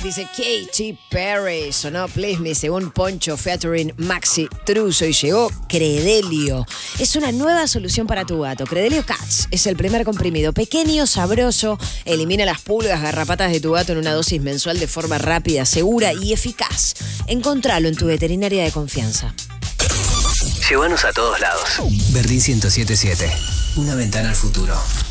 dice Katy Perry. Sonó Please Me según Poncho featuring Maxi Truso y llegó Credelio. Es una nueva solución para tu gato. Credelio Cats es el primer comprimido pequeño, sabroso, elimina las pulgas, garrapatas de tu gato en una dosis mensual de forma rápida, segura y eficaz. Encontralo en tu veterinaria de confianza. Llévanos a todos lados. Verdín 107.7. Una ventana al futuro.